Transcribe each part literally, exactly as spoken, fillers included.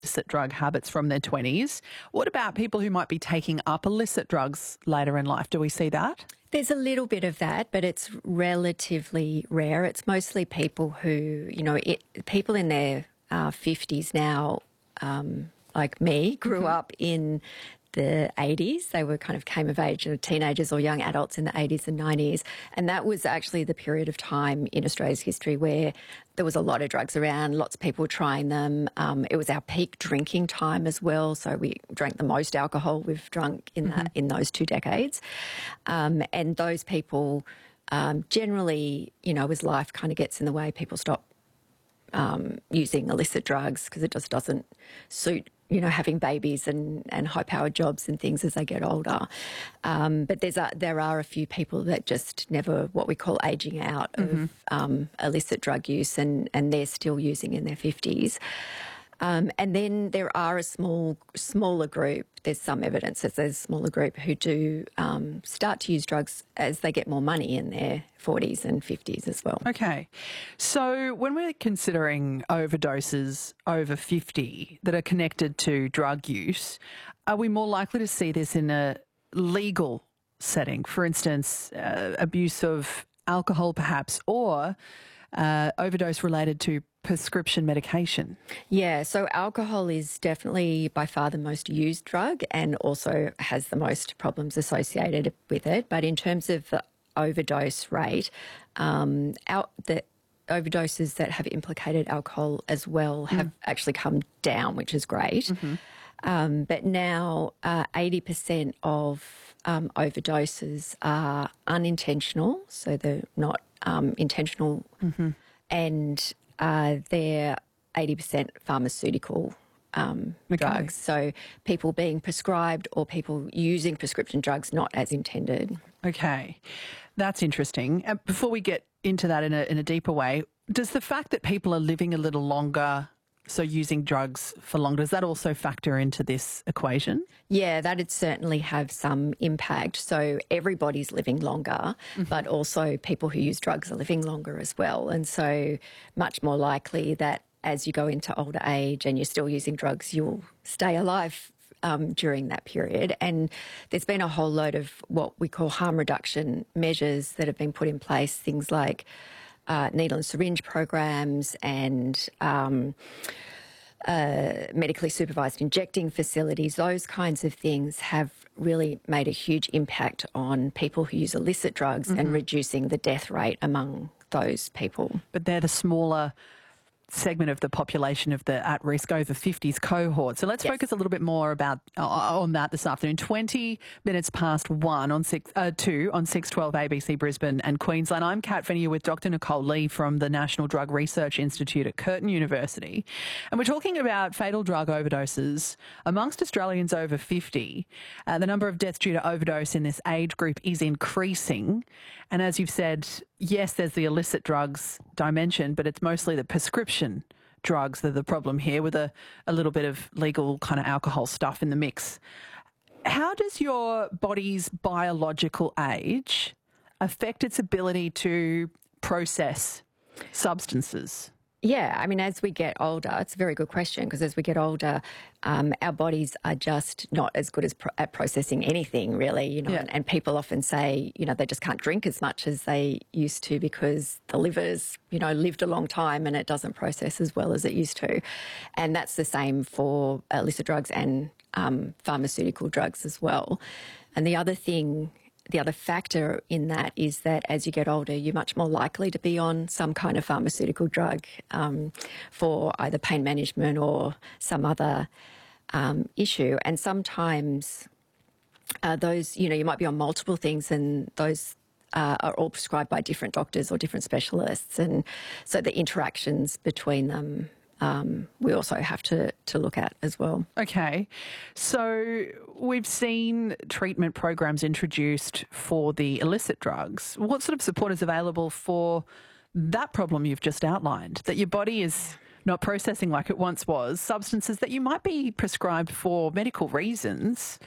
illicit drug habits from their twenties. What about people who might be taking up illicit drugs later in life? Do we see that? There's a little bit of that, but it's relatively rare. It's mostly people who, you know, it, people in their uh, fifties now, um, like me, grew mm-hmm. up in the eighties. They were kind of came of age, you know, teenagers or young adults in the eighties and nineties. And that was actually the period of time in Australia's history where there was a lot of drugs around, lots of people were trying them. Um, it was our peak drinking time as well. So we drank the most alcohol we've drunk in, mm-hmm. that, in those two decades. Um, and those people um, generally, you know, as life kind of gets in the way, people stop um, using illicit drugs because it just doesn't suit, you know, having babies and, and high-powered jobs and things as they get older. Um, but there's a, there are a few people that just never, what we call ageing out mm-hmm. of um, illicit drug use, and, and they're still using in their fifties. Um, and then there are a small, smaller group, there's some evidence that there's a smaller group who do um, start to use drugs as they get more money in their forties and fifties as well. Okay. So when we're considering overdoses over fifty that are connected to drug use, are we more likely to see this in a legal setting? For instance, uh, abuse of alcohol perhaps, or uh, overdose related to prescription medication? Yeah, so alcohol is definitely by far the most used drug and also has the most problems associated with it. But in terms of the overdose rate, um, out the overdoses that have implicated alcohol as well have mm. actually come down, which is great. Mm-hmm. Um, but now uh, eighty percent of um, overdoses are unintentional, so they're not um, intentional, mm-hmm. and Uh, they're eighty percent pharmaceutical um, okay. drugs. So people being prescribed or people using prescription drugs not as intended. Okay, that's interesting. Uh, before we get into that in a, in a deeper way, does the fact that people are living a little longer, so using drugs for longer, does that also factor into this equation? Yeah, that'd certainly have some impact. So everybody's living longer, mm-hmm. but also people who use drugs are living longer as well. And so much more likely that as you go into older age and you're still using drugs, you'll stay alive um, during that period. And there's been a whole load of what we call harm reduction measures that have been put in place, things like Uh, needle and syringe programs and um, uh, medically supervised injecting facilities. Those kinds of things have really made a huge impact on people who use illicit drugs mm-hmm. and reducing the death rate among those people. But they're the smaller segment of the population of the at-risk over fifties cohort. So let's yes. focus a little bit more about uh, on that this afternoon. twenty minutes past one on six, uh, two on six twelve A B C Brisbane and Queensland. I'm Kat Fenner with Doctor Nicole Lee from the National Drug Research Institute at Curtin University. And we're talking about fatal drug overdoses amongst Australians over fifty. Uh, the number of deaths due to overdose in this age group is increasing. And as you've said, yes, there's the illicit drugs dimension, but it's mostly the prescription drugs that are the problem here, with a, a little bit of legal kind of alcohol stuff in the mix. How does your body's biological age affect its ability to process substances? Yeah, I mean, as we get older, it's a very good question, because as we get older, um, our bodies are just not as good as pro- at processing anything, really. You know, yeah. and, and people often say, you know, they just can't drink as much as they used to because the liver's, you know, lived a long time and it doesn't process as well as it used to. And that's the same for illicit drugs and um, pharmaceutical drugs as well. And the other thing The other factor in that is that as you get older, you're much more likely to be on some kind of pharmaceutical drug um, for either pain management or some other um, issue. And sometimes uh, those, you know, you might be on multiple things, and those uh, are all prescribed by different doctors or different specialists. And so the interactions between them Um, we also have to, to look at as well. Okay. So we've seen treatment programs introduced for the illicit drugs. What sort of support is available for that problem you've just outlined, that your body is not processing like it once was, substances that you might be prescribed for medical reasons,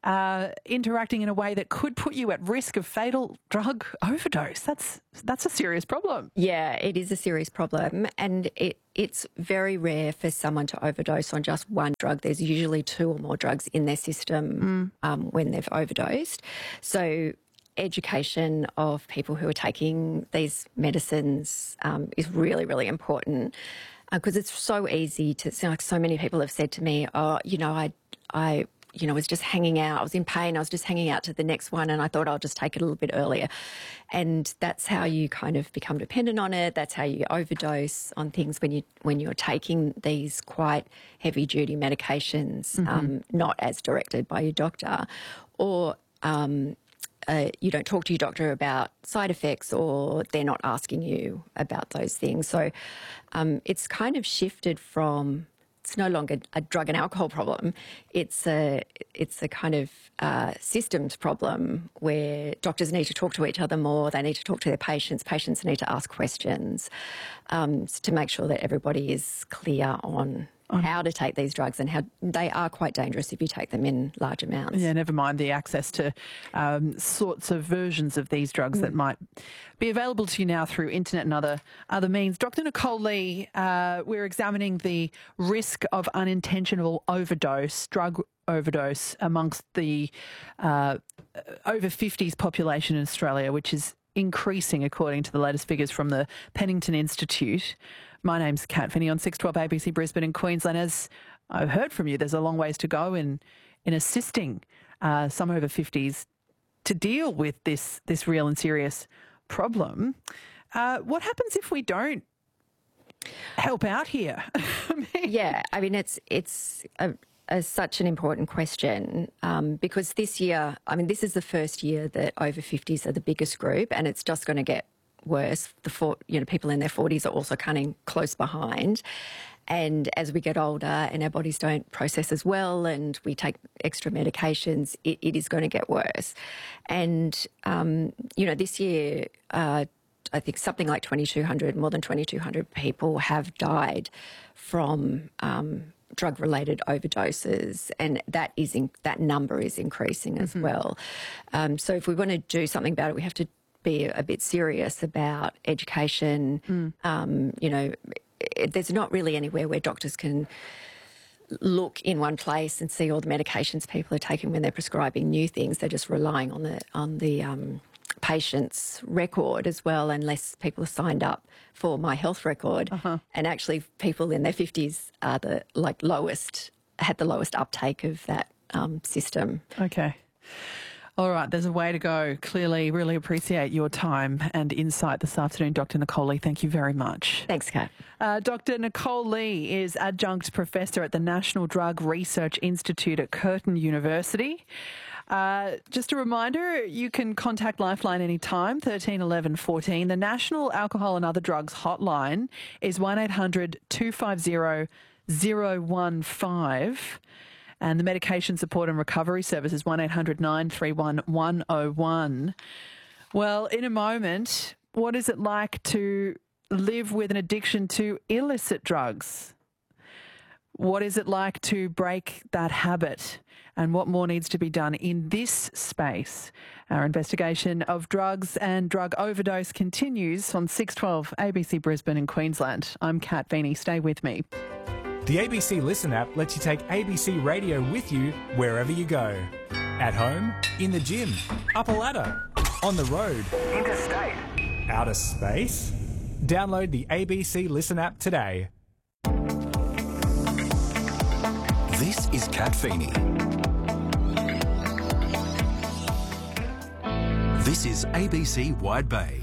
uh, interacting in a way that could put you at risk of fatal drug overdose. That's that's a serious problem. Yeah, it is a serious problem, and it it's very rare for someone to overdose on just one drug. There's usually two or more drugs in their system mm. um, when they've overdosed. So education of people who are taking these medicines um, is really, really important, because uh, it's so easy to, like so many people have said to me, oh, you know, I, I, you know, was just hanging out. I was in pain. I was just hanging out to the next one, and I thought I'll just take it a little bit earlier. And that's how you kind of become dependent on it. That's how you overdose on things when you when you're taking these quite heavy duty medications, mm-hmm. um, not as directed by your doctor, or um, uh, you don't talk to your doctor about side effects, or they're not asking you about those things. So um, it's kind of shifted from. It's no longer a drug and alcohol problem. It's a it's a kind of uh, systems problem where doctors need to talk to each other more. They need to talk to their patients. Patients need to ask questions um, to make sure that everybody is clear on how to take these drugs and how they are quite dangerous if you take them in large amounts. Yeah, never mind the access to um, sorts of versions of these drugs mm. that might be available to you now through internet and other other means. Doctor Nicole Lee, uh, we're examining the risk of unintentional overdose, drug overdose amongst the uh, over fifties population in Australia, which is increasing according to the latest figures from the Pennington Institute. My name's Kat Finney on six twelve A B C Brisbane in Queensland. As I've heard from you, there's a long ways to go in in assisting uh, some over fifties to deal with this this real and serious problem. Uh, what happens if we don't help out here? I mean, yeah, I mean, it's it's a, a, such an important question um, because this year, I mean, this is the first year that over fifties are the biggest group, and it's just going to get worse. The for, you know, people in their forties are also coming close behind. And as we get older and our bodies don't process as well and we take extra medications, it, it is going to get worse. And, um, you know, this year, uh, I think something like twenty-two hundred, more than twenty-two hundred people have died from um, drug-related overdoses, and that is in, that number is increasing as mm-hmm. well. Um, so if we want to do something about it, we have to be a bit serious about education. Mm. Um, you know, it, there's not really anywhere where doctors can look in one place and see all the medications people are taking when they're prescribing new things. They're just relying on the on the um, patient's record as well, unless people are signed up for My Health Record. Uh-huh. And actually, people in their fifties are the like lowest had the lowest uptake of that um, system. Okay. All right, there's a way to go. Clearly, really appreciate your time and insight this afternoon, Doctor Nicole Lee. Thank you very much. Thanks, Kat. Uh, Doctor Nicole Lee is Adjunct Professor at the National Drug Research Institute at Curtin University. Uh, just a reminder, you can contact Lifeline anytime, thirteen eleven fourteen. The National Alcohol and Other Drugs Hotline is one eight hundred two five zero zero one five. And the Medication Support and Recovery Service is one eight hundred nine three one one oh one. Well, in a moment, what is it like to live with an addiction to illicit drugs? What is it like to break that habit? And what more needs to be done in this space? Our investigation of drugs and drug overdose continues on six twelve A B C Brisbane in Queensland. I'm Kat Feeney. Stay with me. The A B C Listen app lets you take A B C Radio with you wherever you go. At home, in the gym, up a ladder, on the road, interstate, outer space. Download the A B C Listen app today. This is Kat Feeney. This is A B C Wide Bay.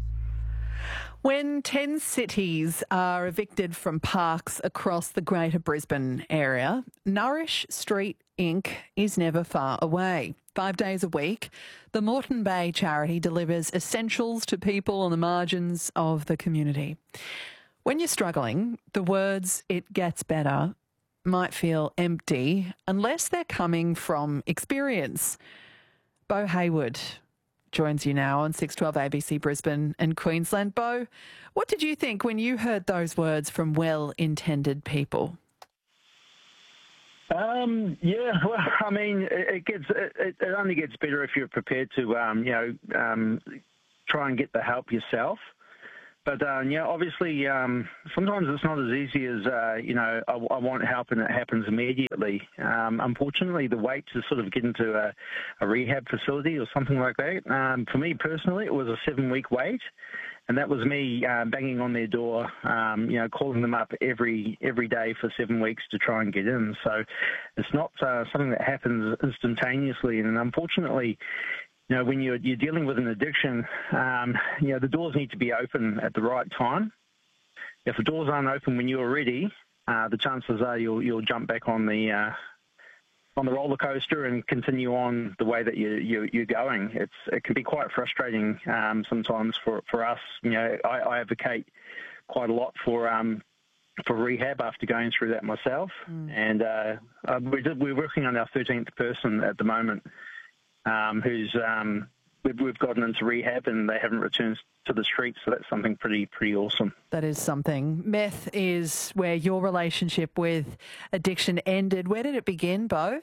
When ten cities are evicted from parks across the Greater Brisbane area, Nourish Street Incorporated is never far away. Five days a week, the Moreton Bay charity delivers essentials to people on the margins of the community. When you're struggling, the words "it gets better" might feel empty unless they're coming from experience. Bo Hayward joins you now on six twelve A B C Brisbane and Queensland. Bo, what did you think when you heard those words from well-intended people? Um, yeah, well, I mean, it, it gets it, it only gets better if you're prepared to, um, you know, um, try and get the help yourself. But, uh, yeah, obviously, um, sometimes it's not as easy as, uh, you know, I, I want help and it happens immediately. Um, unfortunately, the wait to sort of get into a, a rehab facility or something like that, um, for me personally, it was a seven-week wait. And that was me uh, banging on their door, um, you know, calling them up every every day for seven weeks to try and get in. So it's not uh, something that happens instantaneously. And unfortunately, you know, when you're, you're dealing with an addiction, um, you know, the doors need to be open at the right time. If the doors aren't open when you're ready, uh, the chances are you'll you'll jump back on the uh, on the roller coaster and continue on the way that you, you you're going. It's it can be quite frustrating um, sometimes for, for us. You know, I, I advocate quite a lot for um, for rehab after going through that myself, mm. and uh, we're we're working on our thirteenth person at the moment. Um, who's um, we've, we've gotten into rehab and they haven't returned to the streets, so that's something pretty pretty awesome. That is something. Meth is where your relationship with addiction ended. Where did it begin, Bo?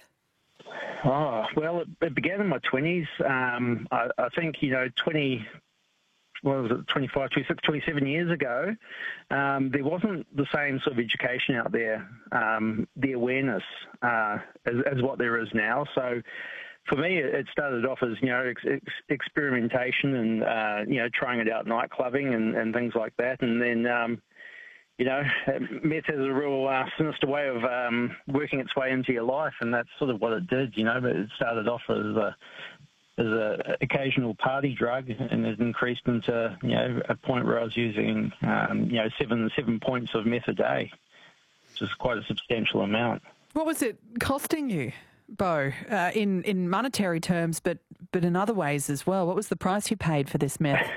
Oh, well, it, it began in my twenties. Um, I, I think, you know, twenty, what was it, twenty-five, twenty-six, twenty-seven years ago, um, there wasn't the same sort of education out there, um, the awareness uh, as, as what there is now. So for me, it started off as, you know, ex- ex- experimentation and, uh, you know, trying it out night clubbing and, and things like that. And then, um, you know, meth has a real uh, sinister way of um, working its way into your life, and that's sort of what it did, you know. But it started off as a, as a occasional party drug, and it increased into, you know, a point where I was using, um, you know, seven, seven points of meth a day, which is quite a substantial amount. What was it costing you, Bo, uh, in, in monetary terms, but, but in other ways as well? What was the price you paid for this meth?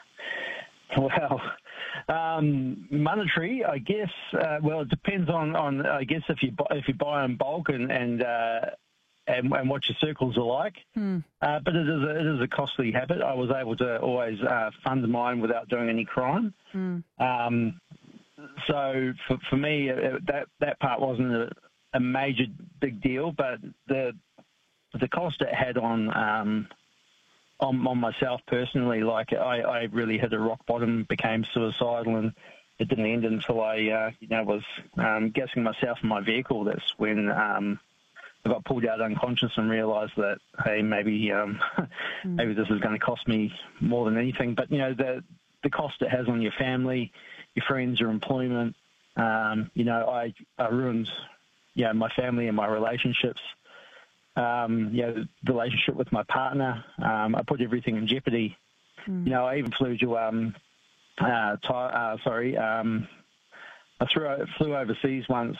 Well, um, monetary, I guess. Uh, well, it depends on, on I guess, if you buy, if you buy in bulk and and, uh, and and what your circles are like. Hmm. Uh, but it is a, it is a costly habit. I was able to always uh, fund mine without doing any crime. Hmm. Um, so for for me, it, that that part wasn't a, a major big deal, but the the cost it had on um, on, on myself personally, like I, I really hit a rock bottom, became suicidal, and it didn't end until I uh, you know was um, gassing myself in my vehicle. That's when um, I got pulled out unconscious and realised that, hey, maybe um, mm. maybe this is going to cost me more than anything. But you know, the the cost it has on your family, your friends, your employment. Um, you know, I I ruined you know, my family and my relationships. Um, you know, the relationship with my partner. Um, I put everything in jeopardy. Mm. You know, I even flew to, um, uh, t- uh, sorry, um, I threw, flew overseas once,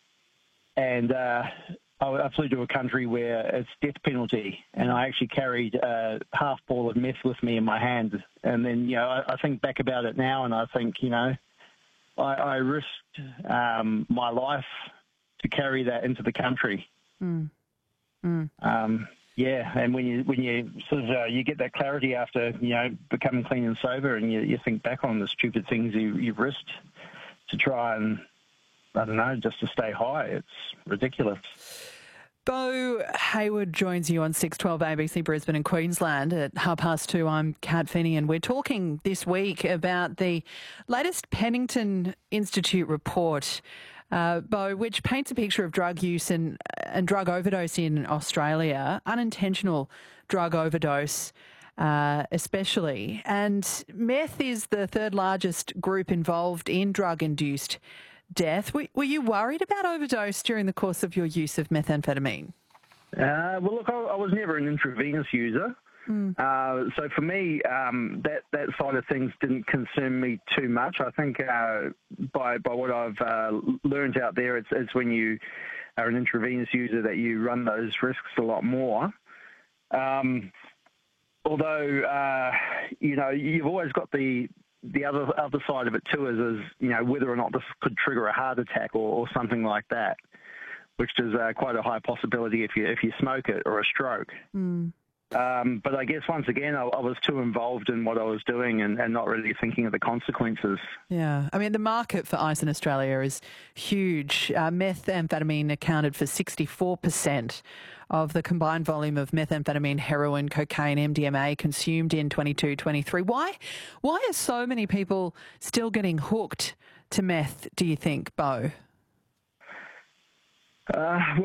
and uh, I, I flew to a country where it's death penalty, and I actually carried a half ball of meth with me in my hand. And then, you know, I, I think back about it now, and I think, you know, I, I risked um, my life to carry that into the country. Mm. Mm. Um, yeah, and when you when you sort of uh, you get that clarity after you know becoming clean and sober, and you, you think back on the stupid things you, you've risked to try and I don't know just to stay high. It's ridiculous. Bo Hayward joins you on six twelve A B C Brisbane and Queensland at half past two. I'm Kat Finney, and we're talking this week about the latest Pennington Institute report. Uh, Bo, which paints a picture of drug use and, and drug overdose in Australia, unintentional drug overdose uh, especially. And meth is the third largest group involved in drug-induced death. Were, were you worried about overdose during the course of your use of methamphetamine? Uh, well, look, I, I was never an intravenous user. Mm. Uh, so for me, um, that, that side of things didn't concern me too much. I think uh, by by what I've uh, learned out there, it's, it's when you are an intravenous user that you run those risks a lot more. Um, although, uh, you know, you've always got the the other other side of it too, is, is you know, whether or not this could trigger a heart attack or, or something like that, which is uh, quite a high possibility if you if you smoke it, or a stroke. Mm. Um, but I guess once again, I, I was too involved in what I was doing and, and not really thinking of the consequences. Yeah. I mean, the market for ice in Australia is huge. Uh, methamphetamine accounted for sixty-four percent of the combined volume of methamphetamine, heroin, cocaine, M D M A consumed in twenty-two twenty-three. Why, why are so many people still getting hooked to meth, do you think, Bo? Uh,